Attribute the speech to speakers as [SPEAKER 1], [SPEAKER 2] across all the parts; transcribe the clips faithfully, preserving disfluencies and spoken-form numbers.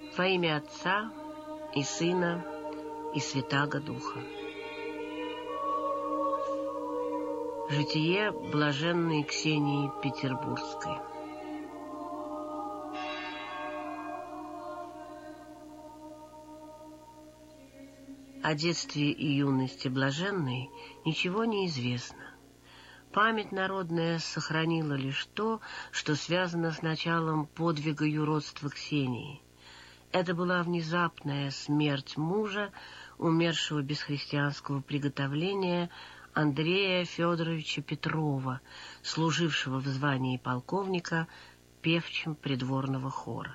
[SPEAKER 1] Во имя Отца и Сына и Святаго Духа. Житие блаженной Ксении Петербургской. О детстве и юности блаженной ничего не известно. Память народная сохранила лишь то, что связано с началом подвига юродства Ксении. Это была внезапная смерть мужа, умершего без христианского приготовления, Андрея Федоровича Петрова, служившего в звании полковника певчим придворного хора.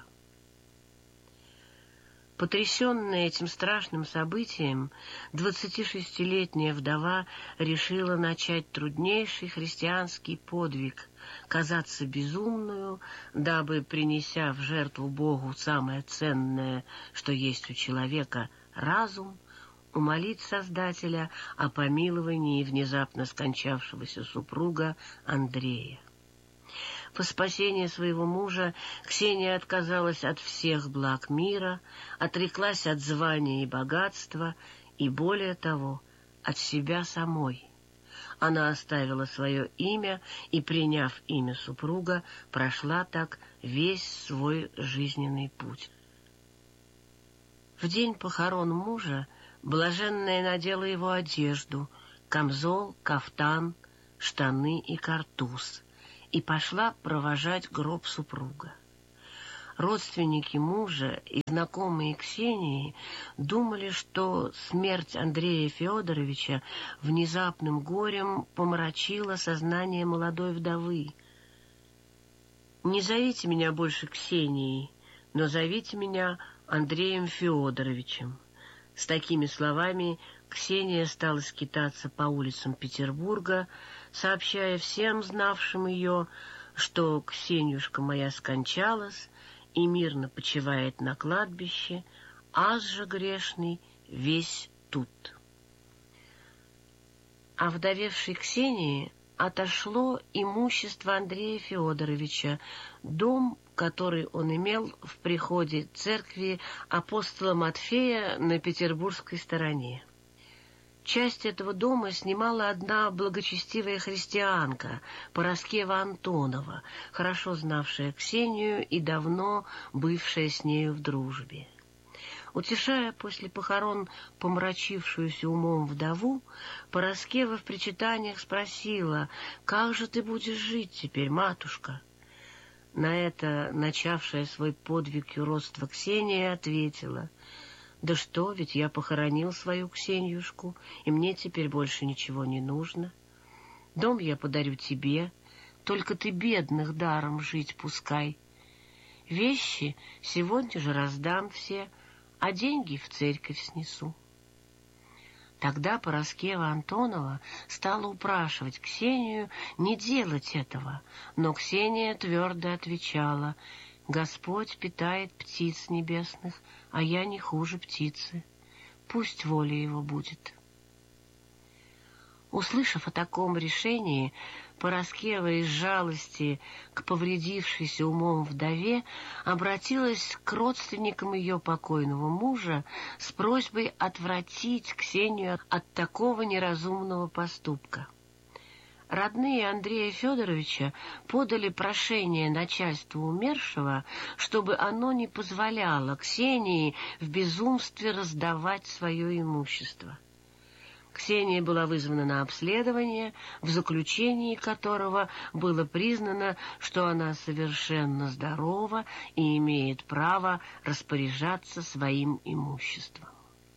[SPEAKER 1] Потрясенная этим страшным событием, двадцатишестилетняя вдова решила начать труднейший христианский подвиг — казаться безумную, дабы, принеся в жертву Богу самое ценное, что есть у человека — разум, умолить Создателя о помиловании внезапно скончавшегося супруга Андрея. По спасению своего мужа Ксения отказалась от всех благ мира, отреклась от звания и богатства и, более того, от себя самой. Она оставила свое имя и, приняв имя супруга, прошла так весь свой жизненный путь. В день похорон мужа блаженная надела его одежду — камзол, кафтан, штаны и картуз — и пошла провожать гроб супруга. Родственники мужа и знакомые Ксении думали, что смерть Андрея Федоровича внезапным горем помрачила сознание молодой вдовы. «Не зовите меня больше Ксенией, но зовите меня Андреем Федоровичем». С такими словами Ксения стала скитаться по улицам Петербурга, сообщая всем знавшим ее, что Ксенюшка моя скончалась и мирно почивает на кладбище, аз же грешный весь тут. А вдовевшей Ксении отошло имущество Андрея Федоровича, дом, который он имел в приходе церкви апостола Матфея на петербургской стороне. Часть этого дома снимала одна благочестивая христианка, Пороскева Антонова, хорошо знавшая Ксению и давно бывшая с нею в дружбе. Утешая после похорон помрачившуюся умом вдову, Пороскева в причитаниях спросила: «Как же ты будешь жить теперь, матушка?» На это начавшая свой подвиг юродства Ксения ответила: «Да что, ведь я похоронил свою Ксенюшку, и мне теперь больше ничего не нужно. Дом я подарю тебе, только ты бедных даром жить пускай. Вещи сегодня же раздам все, а деньги в церковь снесу». Тогда Пороскева Антонова стала упрашивать Ксению не делать этого, но Ксения твердо отвечала: «Господь питает птиц небесных, а я не хуже птицы. Пусть воля его будет». Услышав о таком решении, Пороскева из жалости к повредившейся умом вдове обратилась к родственникам ее покойного мужа с просьбой отвратить Ксению от такого неразумного поступка. Родные Андрея Федоровича подали прошение начальству умершего, чтобы оно не позволяло Ксении в безумстве раздавать свое имущество. Ксения была вызвана на обследование, в заключении которого было признано, что она совершенно здорова и имеет право распоряжаться своим имуществом.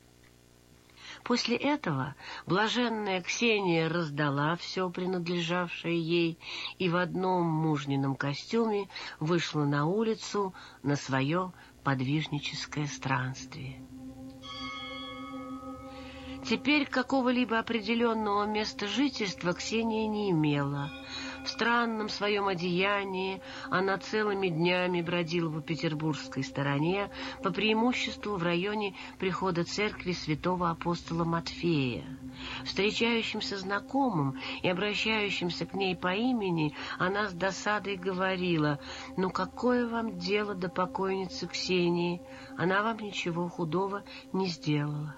[SPEAKER 1] После этого блаженная Ксения раздала все принадлежавшее ей и в одном мужнином костюме вышла на улицу на свое подвижническое странствие. Теперь какого-либо определенного места жительства Ксения не имела. В странном своем одеянии она целыми днями бродила по петербургской стороне, по преимуществу в районе прихода церкви святого апостола Матфея. Встречающимся знакомым и обращающимся к ней по имени она с досадой говорила: «Ну какое вам дело до покойницы Ксении? Она вам ничего худого не сделала».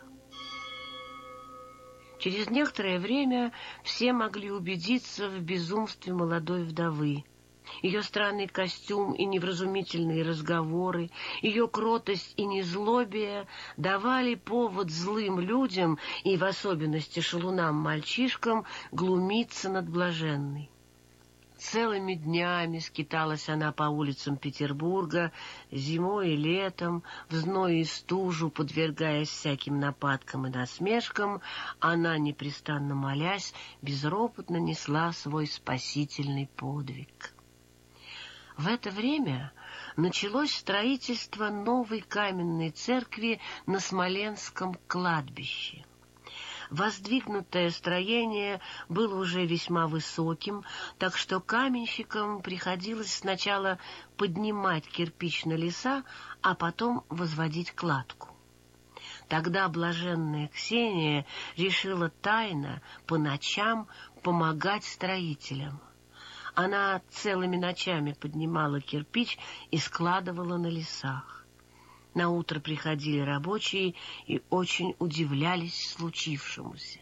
[SPEAKER 1] Через некоторое время все могли убедиться в безумстве молодой вдовы. Ее странный костюм и невразумительные разговоры, ее кротость и незлобие давали повод злым людям, и в особенности шалунам-мальчишкам, глумиться над блаженной. Целыми днями скиталась она по улицам Петербурга, зимой и летом, в зной и стужу, подвергаясь всяким нападкам и насмешкам. Она, непрестанно молясь, безропотно несла свой спасительный подвиг. В это время началось строительство новой каменной церкви на Смоленском кладбище. Воздвигнутое строение было уже весьма высоким, так что каменщикам приходилось сначала поднимать кирпич на леса, а потом возводить кладку. Тогда блаженная Ксения решила тайно по ночам помогать строителям. Она целыми ночами поднимала кирпич и складывала на лесах. Наутро приходили рабочие и очень удивлялись случившемуся.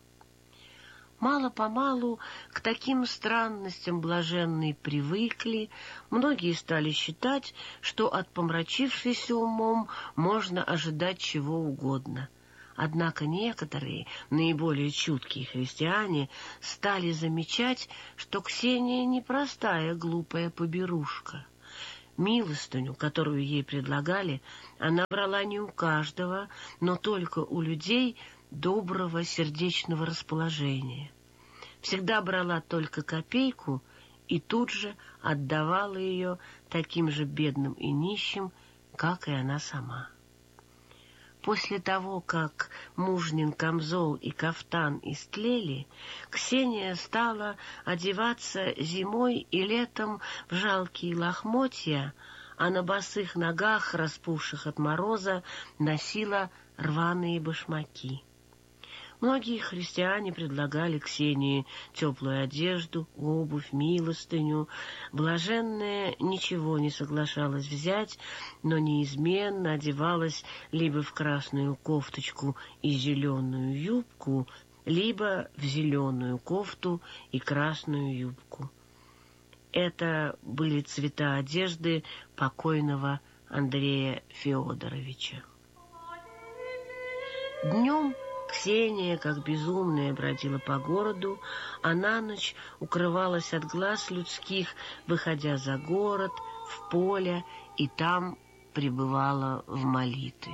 [SPEAKER 1] Мало-помалу к таким странностям блаженные привыкли, многие стали считать, что от помрачившейся умом можно ожидать чего угодно. Однако некоторые, наиболее чуткие христиане, стали замечать, что Ксения не простая глупая поберушка. Милостыню, которую ей предлагали, она брала не у каждого, но только у людей доброго сердечного расположения. Всегда брала только копейку и тут же отдавала ее таким же бедным и нищим, как и она сама. После того, как мужнин камзол и кафтан истлели, Ксения стала одеваться зимой и летом в жалкие лохмотья, а на босых ногах, распухших от мороза, носила рваные башмаки. Многие христиане предлагали Ксении теплую одежду, обувь, милостыню. Блаженная ничего не соглашалась взять, но неизменно одевалась либо в красную кофточку и зеленую юбку, либо в зеленую кофту и красную юбку. Это были цвета одежды покойного Андрея Феодоровича. Днем Ксения, как безумная, бродила по городу, а на ночь укрывалась от глаз людских, выходя за город, в поле, и там пребывала в молитве.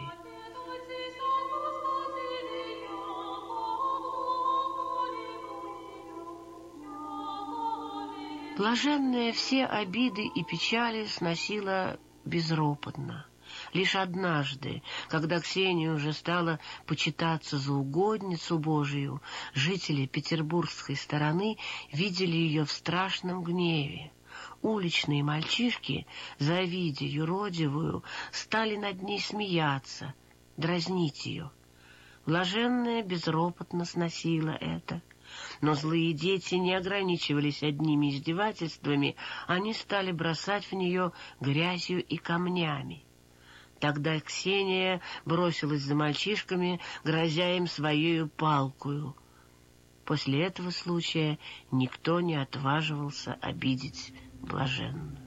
[SPEAKER 1] Блаженная все обиды и печали сносила безропотно. Лишь однажды, когда Ксения уже стала почитаться за угодницу Божию, жители петербургской стороны видели ее в страшном гневе. Уличные мальчишки, завидя юродивую, стали над ней смеяться, дразнить ее. Блаженная безропотно сносила это. Но злые дети не ограничивались одними издевательствами, они стали бросать в нее грязью и камнями. Тогда Ксения бросилась за мальчишками, грозя им своею палкою. После этого случая никто не отваживался обидеть блаженную.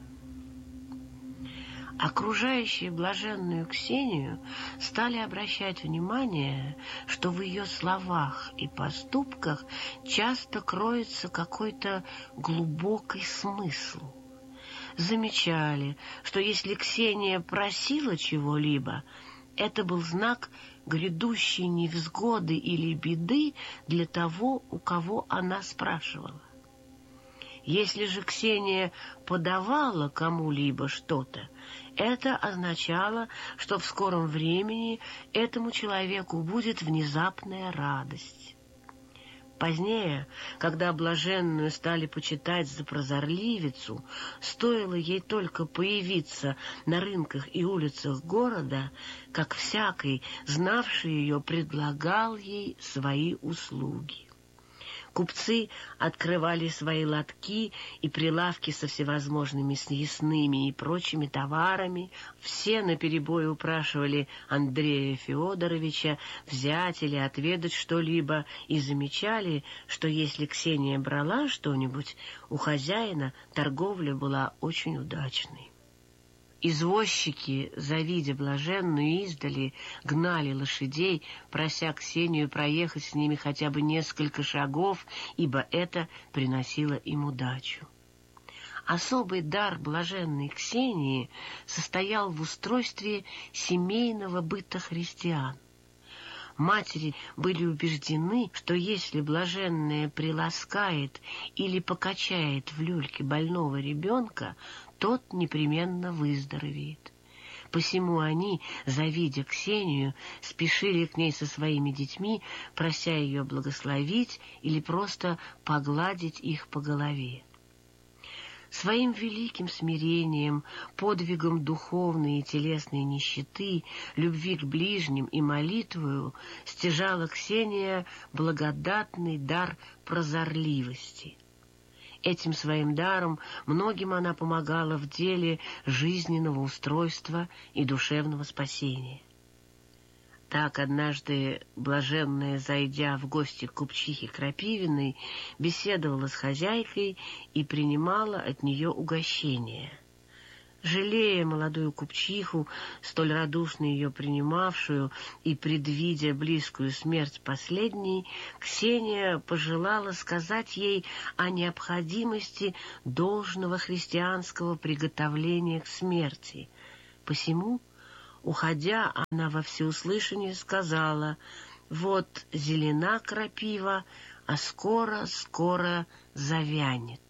[SPEAKER 1] Окружающие блаженную Ксению стали обращать внимание, что в ее словах и поступках часто кроется какой-то глубокий смысл. Замечали, что если Ксения просила чего-либо, это был знак грядущей невзгоды или беды для того, у кого она спрашивала. Если же Ксения подавала кому-либо что-то, это означало, что в скором времени этому человеку будет внезапная радость. Позднее, когда блаженную стали почитать за прозорливицу, стоило ей только появиться на рынках и улицах города, как всякий, знавший ее, предлагал ей свои услуги. Купцы открывали свои лотки и прилавки со всевозможными съестными и прочими товарами. Все наперебой упрашивали Андрея Феодоровича взять или отведать что-либо и замечали, что если Ксения брала что-нибудь, у хозяина торговля была очень удачной. Извозчики, завидя блаженную издали, гнали лошадей, прося Ксению проехать с ними хотя бы несколько шагов, ибо это приносило им удачу. Особый дар блаженной Ксении состоял в устройстве семейного быта христиан. Матери были убеждены, что если блаженная приласкает или покачает в люльке больного ребенка, тот непременно выздоровеет. Посему они, завидя Ксению, спешили к ней со своими детьми, прося ее благословить или просто погладить их по голове. Своим великим смирением, подвигом духовной и телесной нищеты, любви к ближним и молитвою стяжала Ксения благодатный дар прозорливости. Этим своим даром многим она помогала в деле жизненного устройства и душевного спасения. Так однажды блаженная, зайдя в гости к купчихе Крапивиной, беседовала с хозяйкой и принимала от нее угощение. Жалея молодую купчиху, столь радушно ее принимавшую и предвидя близкую смерть последней, Ксения пожелала сказать ей о необходимости должного христианского приготовления к смерти. Посему, уходя, она во всеуслышание сказала: «Вот зелена крапива, а скоро-скоро завянет».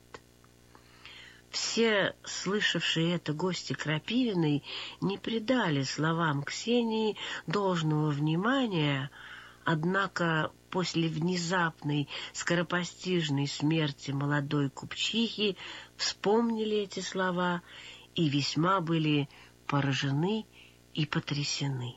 [SPEAKER 1] Все, слышавшие это гости Крапивиной, не придали словам Ксении должного внимания, однако после внезапной, скоропостижной смерти молодой купчихи вспомнили эти слова и весьма были поражены и потрясены.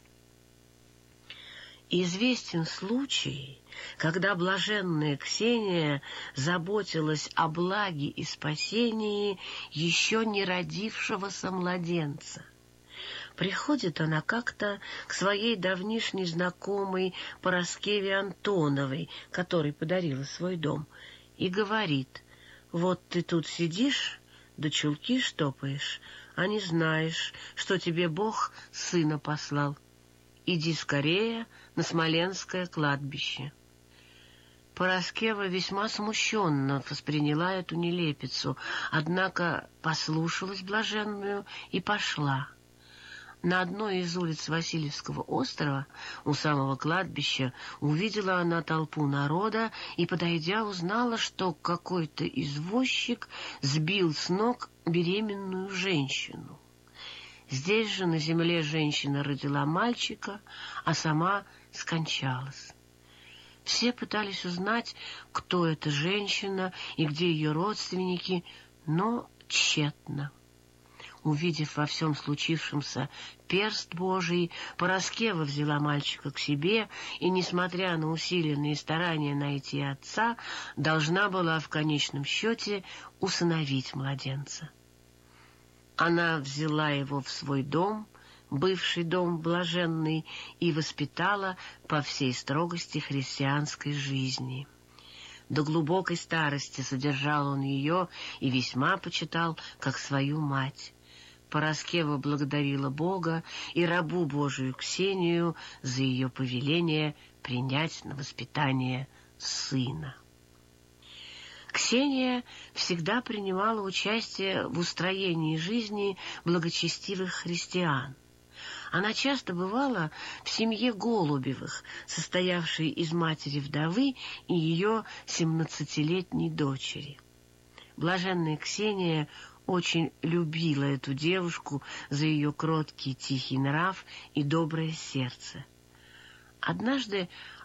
[SPEAKER 1] Известен случай, когда блаженная Ксения заботилась о благе и спасении еще не родившегося младенца. Приходит она как-то к своей давнишней знакомой Параскеве Антоновой, которой подарила свой дом, и говорит: «Вот ты тут сидишь, да чулки штопаешь, а не знаешь, что тебе Бог сына послал. Иди скорее на Смоленское кладбище». Параскева весьма смущенно восприняла эту нелепицу, однако послушалась блаженную и пошла. На одной из улиц Васильевского острова, у самого кладбища, увидела она толпу народа и, подойдя, узнала, что какой-то извозчик сбил с ног беременную женщину. Здесь же на земле женщина родила мальчика, а сама скончалась. Все пытались узнать, кто эта женщина и где ее родственники, но тщетно. Увидев во всем случившемся перст Божий, Параскева взяла мальчика к себе и, несмотря на усиленные старания найти отца, должна была в конечном счете усыновить младенца. Она взяла его в свой дом, бывший дом блаженный, и воспитала по всей строгости христианской жизни. До глубокой старости содержал он ее и весьма почитал, как свою мать. Параскева благодарила Бога и рабу Божию Ксению за ее повеление принять на воспитание сына. Ксения всегда принимала участие в устроении жизни благочестивых христиан. Она часто бывала в семье Голубевых, состоявшей из матери-вдовы и ее семнадцатилетней дочери. Блаженная Ксения очень любила эту девушку за ее кроткий тихий нрав и доброе сердце. Однажды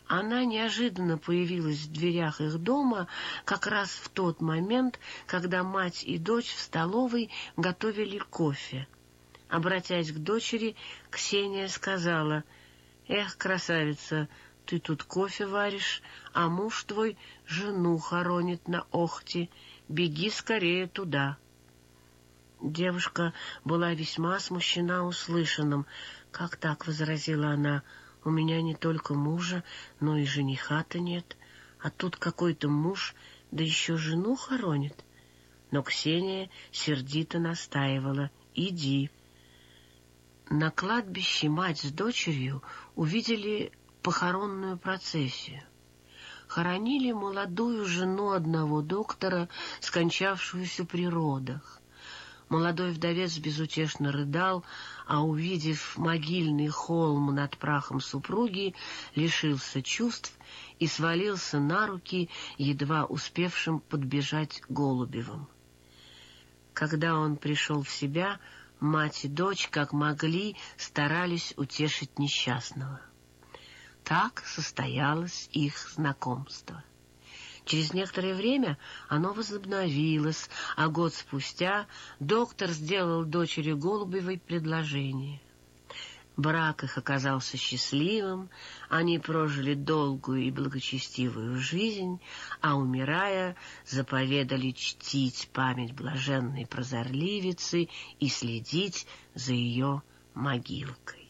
[SPEAKER 1] Она неожиданно появилась в дверях их дома как раз в тот момент, когда мать и дочь в столовой готовили кофе. Обратясь к дочери, Ксения сказала: «Эх, красавица, ты тут кофе варишь, а муж твой жену хоронит на Охте. Беги скорее туда». Девушка была весьма смущена услышанным. «Как так?» — возразила она. «У меня не только мужа, но и жениха-то нет. А тут какой-то муж, да еще жену хоронит». Но Ксения сердито настаивала: «Иди». На кладбище мать с дочерью увидели похоронную процессию. Хоронили молодую жену одного доктора, скончавшуюся при родах. Молодой вдовец безутешно рыдал, а, увидев могильный холм над прахом супруги, лишился чувств и свалился на руки едва успевшим подбежать Голубевым. Когда он пришел в себя, мать и дочь, как могли, старались утешить несчастного. Так состоялось их знакомство. Через некоторое время оно возобновилось, а год спустя доктор сделал дочери Голубевой предложение. Брак их оказался счастливым, они прожили долгую и благочестивую жизнь, а, умирая, заповедали чтить память блаженной прозорливицы и следить за ее могилкой.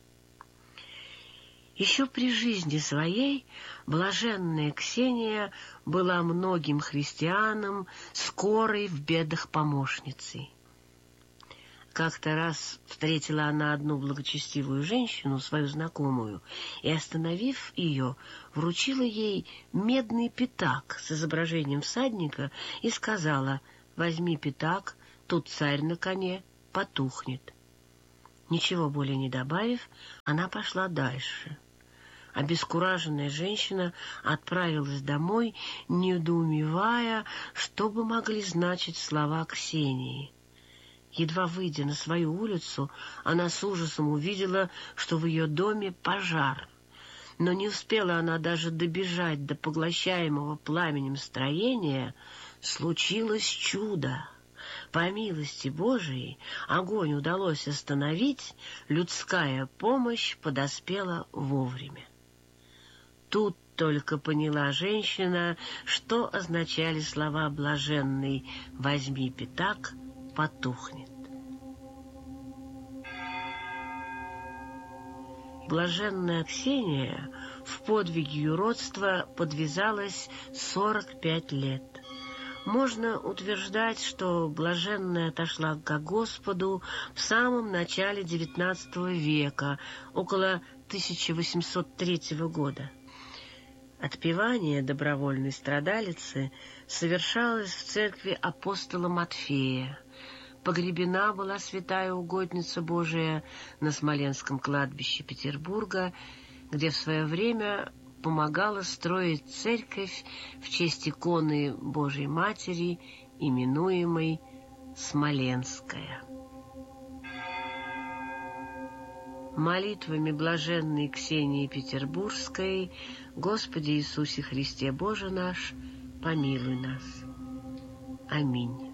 [SPEAKER 1] Еще при жизни своей блаженная Ксения была многим христианам скорой в бедах помощницей. Как-то раз встретила она одну благочестивую женщину, свою знакомую, и, остановив ее, вручила ей медный пятак с изображением всадника и сказала: «Возьми пятак, тут царь на коне, потухнет». Ничего более не добавив, она пошла дальше. Обескураженная женщина отправилась домой, недоумевая, что бы могли значить слова Ксении. Едва выйдя на свою улицу, она с ужасом увидела, что в ее доме пожар. Но не успела она даже добежать до поглощаемого пламенем строения, случилось чудо. По милости Божией огонь удалось остановить, людская помощь подоспела вовремя. Тут только поняла женщина, что означали слова блаженной: «Возьми пятак, потухнет». Блаженная Ксения в подвиге юродства подвязалась сорок пять лет. Можно утверждать, что блаженная отошла к Господу в самом начале девятнадцатого века, около тысяча восемьсот третьего года. Отпевание добровольной страдалицы совершалось в церкви апостола Матфея. Погребена была святая угодница Божия на Смоленском кладбище Петербурга, где в свое время помогала строить церковь в честь иконы Божией Матери, именуемой Смоленская. Молитвами блаженной Ксении Петербургской: Господи Иисусе Христе Боже наш, помилуй нас. Аминь.